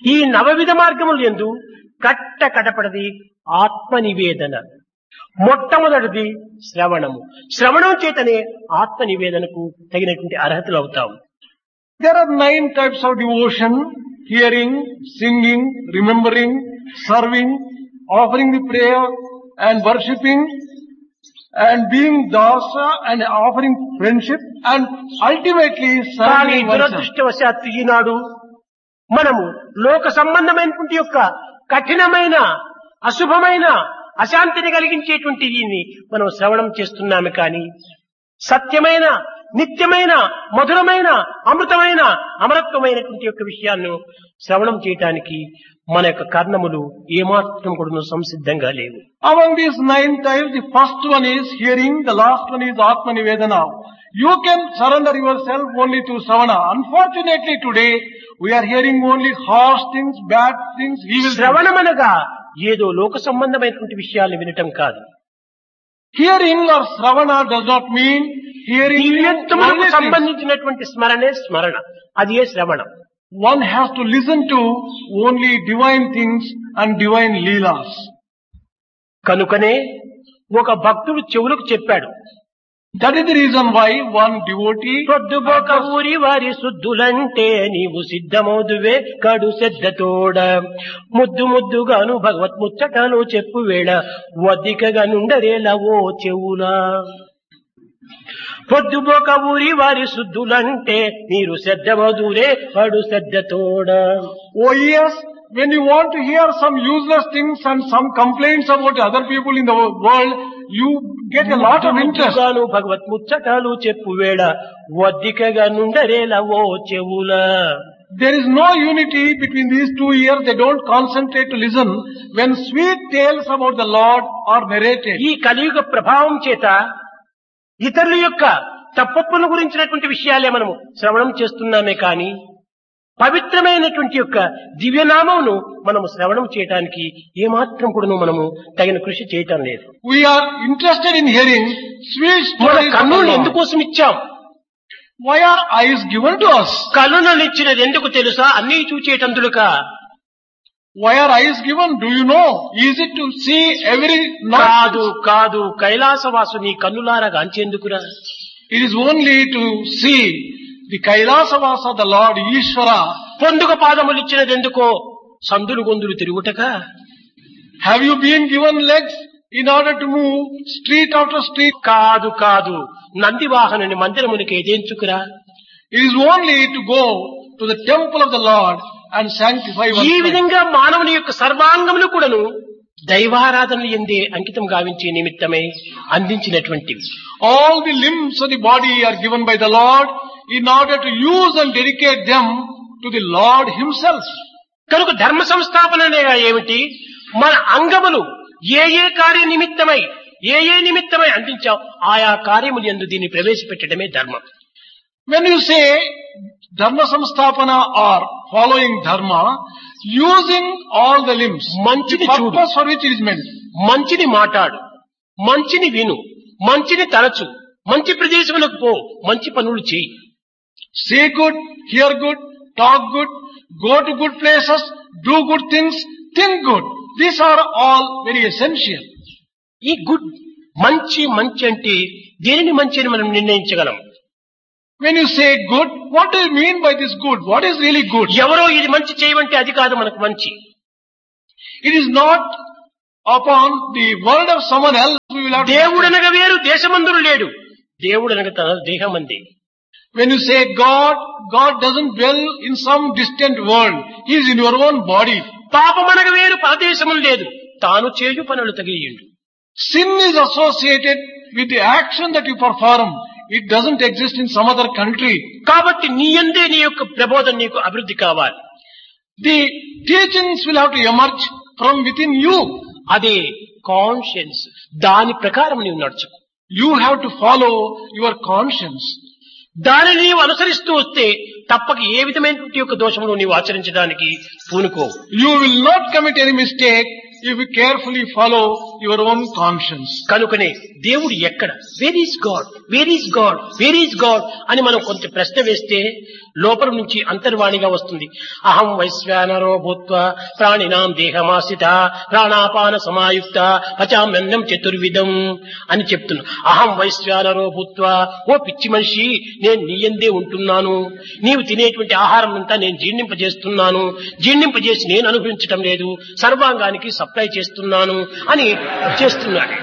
ఈ నవవిధ మార్గములు యందు కడపడది ఆత్మ నివేదన. మొట్టమొదటిది శ్రవణము. శ్రవణం చేతనే ఆత్మ నివేదనకు తగినటువంటి అర్హతలు అవుతాం. There are 9 types of devotion: hearing, singing, remembering, serving, offering the prayer and worshipping, and being dasa and offering friendship, and ultimately కానీ serving oneself. దురదృష్టవశాత్తు ఈనాడు మనము లోక సంబంధమైనటువంటి యొక్క కఠినమైన అశుభమైన అశాంతిని కలిగించేటువంటి దీన్ని మనం శ్రవణం చేస్తున్నాము. కానీ సత్యమైన నిత్యమైన మధురమైన అమృతమైన అమరత్వమైనటువంటి యొక్క విషయాన్ని శ్రవణం చేయటానికి మన యొక్క కర్ణములు ఏమాత్రం కూడా సంసిద్ధంగా లేవు. Among these 9 types, the first one is hearing, the last one is Atma Nivedana. You can surrender yourself only to Savana. Unfortunately today, we are hearing only harsh things, bad things, evil things. శ్రవణమనగా ఏదో లోక సంబంధమైనటువంటి విషయాలు వినటం కాదు. Hearing or Sravana does not mean hearing దివ్యత్వములకు only things. సంబంధించినటువంటి స్మరణే స్మరణ, అది ఏ శ్రవణం. One has to listen to only divine things and divine leelas. కనుకనే ఒక భక్తుడు చెవులకు చెప్పాడు, That is the reason why one devotee పొద్దుపోక ఊరి వారి శుద్ధులంటే నీవు సిద్ధమోదువే కడు శ్రద్ధతోడ ముద్దు ముద్దుగాను భగవత్ ముచ్చటలు చెప్పు వేళ వద్దికగా నుండరేలా ఓ చెవులా. పొద్దుపోక ఊరి వారి శుద్ధులంటే మీరు శ్రద్ధమోదురే కడు శ్రద్ధతోడ. Oh yes, when you want to hear some useless things and some complaints about other people in the world, you get a lot of interest. ముద్దుగాను భగవత్ ముచ్చటలు చెప్పు వేళ వద్దికగా నుండరేలా ఓ చెవులా. There is no unity between these 2 ears. They don't concentrate to listen when sweet tales about the Lord are narrated. ఈ కలియుగ ప్రభావం చేత ఇతరుల యొక్క తప్పప్పుల గురించినటువంటి విషయాలే మనము శ్రవణం చేస్తున్నామే కానీ పవిత్రమైనటువంటి యొక్క దివ్యనామమును మనము శ్రవణం చేయటానికి ఏమాత్రం కూడా మనము తగిన కృషి చేయటం లేదు. We are interested in hearing sweet మన stories of the కన్నులను Lord. ఎందుకోసం ఇచ్చాం? Why are eyes given to us? కన్నులను ఇచ్చినది ఎందుకు తెలుసా? అన్నీ చూచేటందులుక. Why are eyes given? Do you know? Is it to see every కాదు nonsense? కాదు, కైలాసవాసు నీ కన్నులారా గాంచేందుకురా. It is only to see the Kailasavasa, the Lord Ishvara. పొందుక పాదములు ఇచ్చినది ఎందుకో? సందులు గొందులు తిరుగుటక. Have you been given legs in order to move street after street? కాదు కాదు, Nandi వాహనుని మందిరమునికి ఎదేంచుకురా. It is only to go to the temple of the Lord and sanctify ఈ oneself. విధంగా మానవుని యొక్క సర్వాంగములు కూడాను దైవారాధనలు ఎందే అంకితం గావించే నిమిత్తమై అందించినటువంటివి. All the limbs of the body are given by the Lord in order to use and dedicate them to the Lord Himself. కనుక ధర్మ సంస్థాపన అనగా ఏమిటి? మన అంగములు ఏ ఏ కార్య నిమిత్తమై ఏ నిమిత్తమై అందించాం ఆయా కార్యములు యందు దీన్ని ప్రవేశపెట్టడమే ధర్మం. When you say Dharma Samstapana or following Dharma, using all the limbs, the మంచిని చూడు, purpose for which it is meant. మంచిని మాట్లాడు, మంచిని విను, మంచిని తలచు, మంచి ప్రదేశములకు పో, మంచి పనులు చేయి. Say good, hear good, talk good, go to good places, do good things, think good. These are all very essential. ఈ గుడ్ మంచి మంచి అంటే దేనిని మంచి అని మనం నిర్ణయించగలం? When you say good, what do you mean by this good? What is really good? ఎవరో ఇది మంచి చేయమంటే అది కాదు మనకు మంచి. It is not upon the word of someone else we will have to. దేవుడనగా వేరు, దేశమందురు లేడు. దేవుడనగా తన దేహమంది. When you say God, God doesn't dwell in some distant world. He is in your own body. పాపమనగా వేరు, పరదేశములు లేదు. తాను చేయు పనులు తగిలియుండు. Sin is associated with the action that you perform. It doesn't exist in some other country. కాబట్టి నీ యందే నీ యొక్క ప్రబోధన నీకు అభివృద్ధి కావాలి. The teachings will have to emerge from within you. అదే కాన్షియన్స్. దాని ప్రకారం నీవు నడుచు. You have to follow your conscience. దానిని నీవు అనుసరిస్తూ వస్తే తప్పక ఏ విధమైనటువంటి యొక్క దోషములు నీవు ఆచరించడానికి పూనుకో. You will not commit any mistake if you carefully follow your own conscience. కనుకనే దేవుడు ఎక్కడ, where is God, where is God, where is God అని మనం కొంత ప్రశ్న వేస్తే లోపల నుంచి అంతర్వాణిగా వస్తుంది. అహం వైశ్వానరో భూత్వా ప్రాణినాం దేహమాశ్రిత ప్రాణాపాన సమాయుక్త పచామ్యన్నం చతుర్విధం అని చెప్తున్నా. అహం వైశ్వానరో భూత్వా, ఓ పిచ్చి మనిషి, నేను నీయందే ఉంటున్నాను. నీవు తినేటువంటి ఆహారం అంతా నేను జీర్ణింపజేస్తున్నాను. జీర్ణింపజేసి నేను అనుభవించటం లేదు, సర్వాంగానికి సప్లై చేస్తున్నాను అని చేస్తున్నాడు.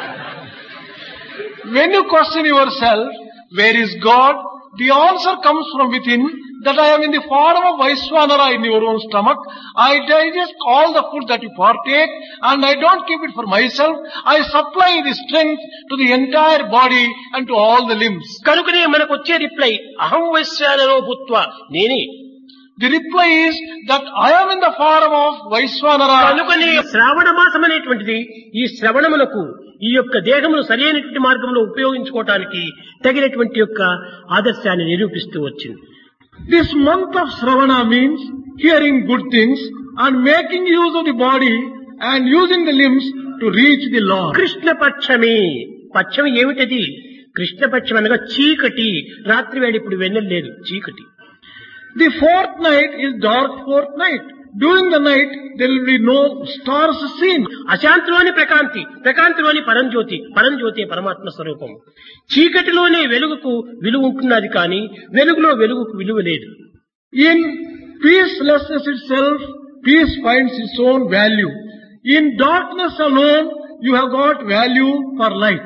When you question yourself, where is God? The answer comes from within, that I am in the form of Vaishwanara in your own stomach. I digest all the food that you partake, and I don't keep it for myself. I supply the strength to the entire body and to all the limbs. కనుకనే మనకు వచ్చే reply అహం వైశ్వానరో భూత్వా, నేనే. The reply is that I am in the form of Vaishwanara. కనుకనే శ్రావణ మాసం అనేటువంటిది ఈ శ్రవణములకు ఈ యొక్క దేహమును సరైనటువంటి మార్గంలో ఉపయోగించుకోవటానికి తగినటువంటి యొక్క ఆదర్శాన్ని నిరూపిస్తూ వచ్చింది. This month of Shravana means hearing good things and making use of the body and using the limbs to reach the Lord. కృష్ణపక్షమే, పక్షం ఏమిటది? కృష్ణపక్షం అనగా చీకటి. రాత్రి వేళ ఇప్పుడు వెన్నెల లేదు, చీకటి. The fourth night is dark fourth night. During the night there will be no stars seen. అశాంతిలోని ప్రకాంతి, ప్రకాంతిలోని పరంజ్యోతి, పరంజ్యోతి పరమాత్మ స్వరూపం. చీకటిలోనే వెలుగుకు విలువ ఉంటున్నది కానీ వెలుగులో వెలుగుకు విలువ లేదు. In peacelessness itself, peace finds its own value. In darkness alone, you have got value for light.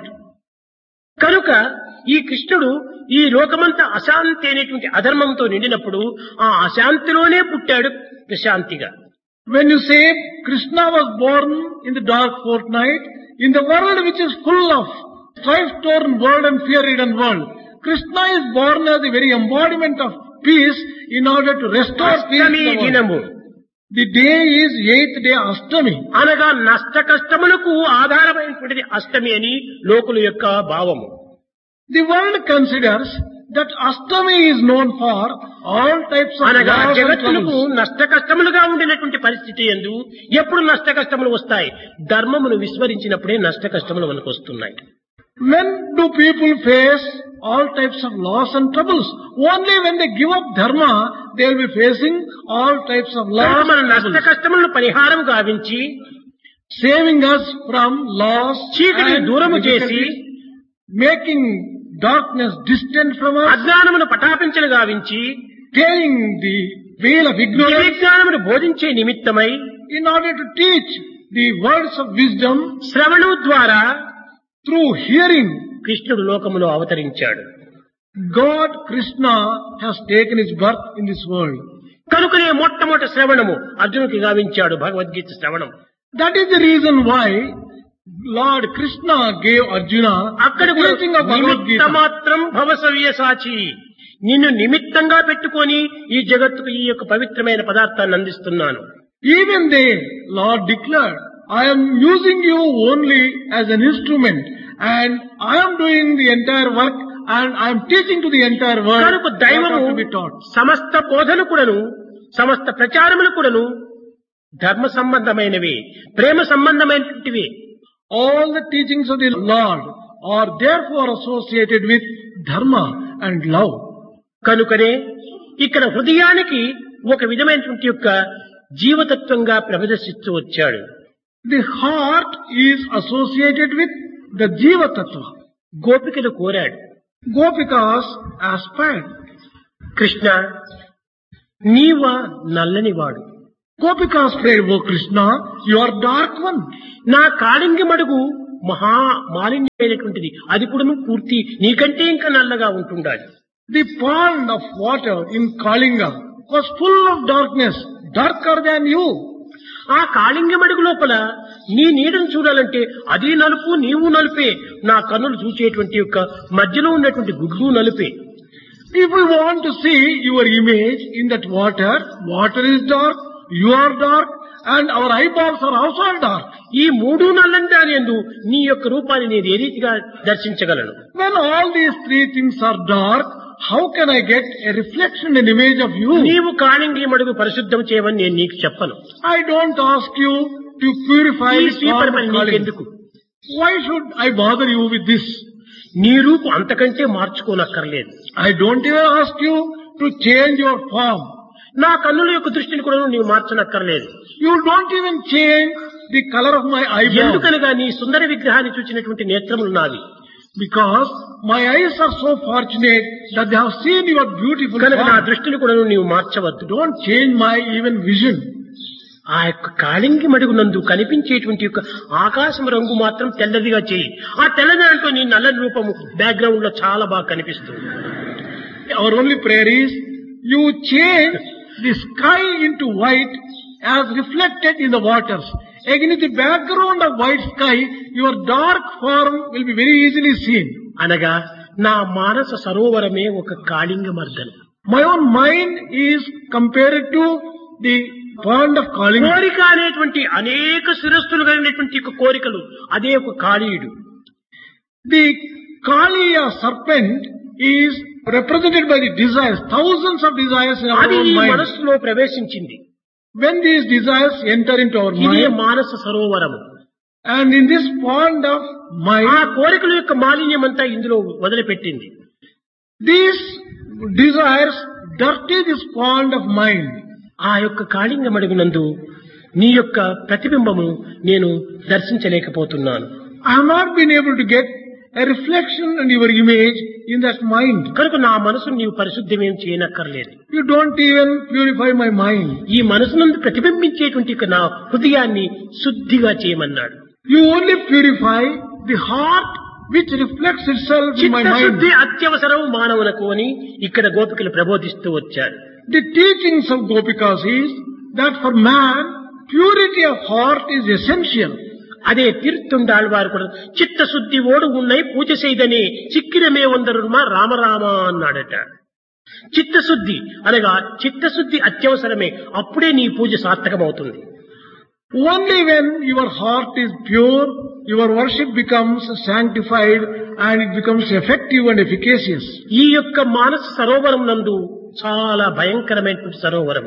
కనుక ఈ కృష్ణుడు ఈ లోకమంతా అశాంతి అనేటువంటి అధర్మంతో నిండినప్పుడు ఆ అశాంతిలోనే పుట్టాడు ప్రశాంతిగా. When you say Krishna was born in the dark fortnight, in the world which is full of strife-torn world and fear-ridden world, Krishna is born as the very embodiment of peace in order to restore peace in the దినము. world. The day is 8th day Ashtami. అనగా నష్ట కష్టములకు ఆధారమైనటువంటిది అష్టమి అని లోకుల యొక్క భావము. The world considers that Ashtami is known for all types of అనగా loss and జగత్తులకు troubles. నష్ట కష్టములుగా ఉండినటువంటి పరిస్థితి యందు ఎప్పుడు నష్ట కష్టములు వస్తాయి? ధర్మమును విస్మరించినప్పుడే నష్ట కష్టములు మనకు వస్తున్నాయి. When do people face all types of loss and troubles? Only when they give up dharma, they will be facing all types of loss మన and నష్ట troubles. కష్టములను పరిహారం గావించి Saving us from loss చీకటిని and దూరము చేసి difficulties, making darkness distant from us, అజ్ఞానమును పటాపించలు గావించి tearing the veil of ignorance విజ్ఞానమును బోధించే నిమిత్తమై in order to teach the words of wisdom శ్రవణం ద్వారా through hearing. కృష్ణుడు లోకములో అవతరించాడు. God, Krishna, has taken his birth in this world. కనుకనే మొట్టమొదటి శ్రవణము అర్జునుడికి గావించాడు, భగవద్గీత శ్రవణం. That is the reason why Lord Krishna gave Arjuna అక్కడ the teaching of Bhagavad నిమిత్త Gita. మాత్రం భవసవ్య సాచి, నిన్ను నిమిత్తంగా పెట్టుకొని ఈ జగత్తుకు ఈ యొక్క పవిత్రమైన పదార్థాన్ని అందిస్తున్నాను. Even they, Lord declared, I am using you only as an instrument, and I am doing the entire work, and I am teaching to the entire world కనుక what దైవము ought to be taught. సమస్త బోధలు కూడాను సమస్త ప్రచారములు కూడాను ధర్మ సంబంధమైనవి, ప్రేమ సంబంధమైనటువంటివి. All the teachings of the Lord are therefore associated with dharma and love. కనుకనే ఇక్కడ హృదయానికి ఒక విధమైనటువంటి యొక్క జీవతత్వంగా ప్రదర్శిస్తూ వచ్చాడు. The heart is associated with the Jiva Tattva. గోపికలు కోరాడు, Gopikas aspired. Krishna Neeva నల్లనివాడు, Gopikas prayed, O Krishna, you are dark one. నా కాళింగి మడుగు మహా మాలిన్యమైనటువంటిది, అది కూడా పూర్తి నీకంటే ఇంకా నల్లగా ఉంటుండాలి. The pond of water in Kalinga was full of darkness, darker than you. ఆ కాళింగి మడుగు లోపల నీ నీడను చూడాలంటే అది నలుపు, నీవు నలుపే. నా కన్నులు చూసేటువంటి యొక్క మధ్యలో ఉన్నటువంటి గుడ్లు నలుపే. If we want to see your image in that water, water is dark, you are dark, and our eyeballs are also dark. ఈ మూడు నల్లందానేందు నీ యొక్క రూపాన్ని నేను ఏ రీతిగా దర్శించగలను? When all these three things are dark, how can I get a reflection, an image of you? నీవు కాళింగి మడుగు పరిశుద్ధం చేయమని నేను నీకు చెప్పను. I don't ask you to purify ఈ the స్వీపర్ pond పని of Kalinga. నీకెందుకు? Why should I bother you with this? నీ రూపు అంతకంటే మార్చుకోనక్కర్లేదు. I don't even ask you to change your form. నా కన్నుల యొక్క దృష్టిని కూడా నీవు మార్చనక్కర్లేదు. You don't even change the color of my eyebrow. ఎందుకనగా నీ సుందర విగ్రహాన్ని చూచినటువంటి నేత్రములు నావి. Because my eyes are so fortunate that they have seen your beautiful కనుక నా form. దృష్టిని కూడా నీవు మార్చవద్దు. Don't change my even vision. ఆ యొక్క కాళింగి మడుగునందు కనిపించేటువంటి యొక్క ఆకాశం రంగు మాత్రం తెల్లదిగా చేయి. ఆ తెల్లదాంట్లో నీ నల్లని రూపము బ్యాక్గ్రౌండ్ లో చాలా బాగా కనిపిస్తుంది. Our only prayer is, you change the sky into white as reflected in the waters. Against the background of white sky, your dark form will be very easily seen. అనగా నా మానస సరోవరమే ఒక Kalinga మర్దనం. My own mind is compared to the pond of Kalinga. కోరిక అనేటువంటి అనేక శిరస్సులు కలిగినటువంటి కోరికలు అదే ఒక కాళీయుడు. The Kaliya serpent is represented by the desires, thousands of desires in our అది own ఈ mind. మనస్సులో ప్రవేశించింది. When these desires enter into our ఇదే mind, Manasa Sarovaram. and in this pond of ఆ mind, కోరికల యొక్క మాలిన్యం అంతా ఇందులో వదిలిపెట్టింది. these desires dirty this pond of mind. ఆ యొక్క కాళింగ మడుగునందు నీ యొక్క ప్రతిబింబము నేను దర్శించలేకపోతున్నాను. I have not been able to get a reflection in your image in that mind. కనుక నా మనసును నీవు పరిశుద్ధమేం చేయనక్కర్లేదు. You don't even purify my mind. ఈ మనసునందు ప్రతిబింబించేటువంటి యొక్క నా హృదయాన్ని శుద్ధిగా చేయమన్నాడు. You only purify the heart which reflects itself in my mind. చిత్తశుద్ధి అత్యవసరం మానవులకు అని ఇక్కడ గోపికలు ప్రబోధిస్తూ వచ్చారు. The teachings of Gopikas is that for man, purity of heart is essential. అదే తీర్థుండాళ్వారు కూడా చిత్తశుద్ధి ఓడు ఉన్నై పూజ చేయదని చిక్కిరమే వందరుమా రామరామ అన్నాడట. చిత్తశుద్ధి అనగా చిత్తశుద్ధి అత్యవసరమే, అప్పుడే నీ పూజ సార్థకమవుతుంది. Only when your heart is pure, your worship becomes sanctified and it becomes effective and efficacious. ఈ యొక్క మానస సరోవరం నందు చాలా భయంకరమైనటువంటి Sarovaram.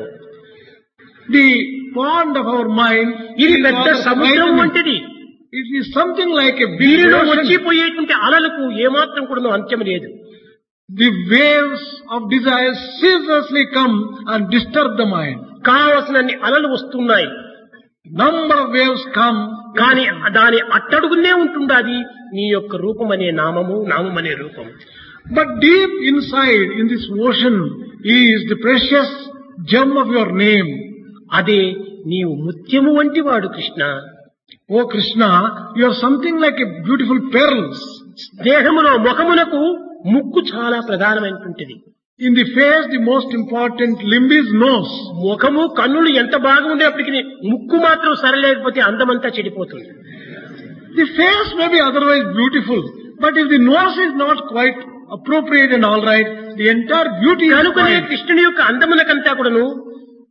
The pond of our mind ఇది is పెద్ద rather సముద్రం frightening. వంటిది. It is something like a big దీనిలో ocean. వచ్చిపోయేటువంటి అలలకు ఏమాత్రం కూడా అంత్యం లేదు. The waves of desire ceaselessly come and disturb the mind. కావలసినన్ని అలలు వస్తున్నాయి, Number of waves come, కానీ దాని అట్టడుగునే ఉంటుండాది నీ యొక్క రూపం అనే నామము, నామం అనే రూపము. but deep inside in this ocean is the precious gem of your name. అదే నీవు ముత్యము వంటి వాడు Krishna. Oh Krishna, you are something like a beautiful pearl. దేహములో ముఖమునకు ముక్కు చాలా ప్రధానమైనటువంటిది. In the face, the most important limb is nose. ముఖము కన్నులు ఎంత బాగా ఉండేప్పటికీ ముక్కు మాత్రం సరలేకపోతే అందమంతా చెడిపోతుంది. The face may be otherwise beautiful, but if the nose is not quite appropriate and all right, the entire beauty is కనుకనే spoiled. కృష్ణుని యొక్క అందమునకంతా కూడాను